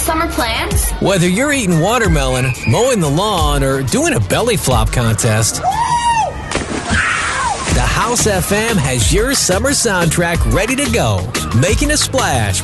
summer plans? Whether you're eating watermelon, mowing the lawn, or doing a belly flop contest, the House FM has your summer soundtrack ready to go. Making a splash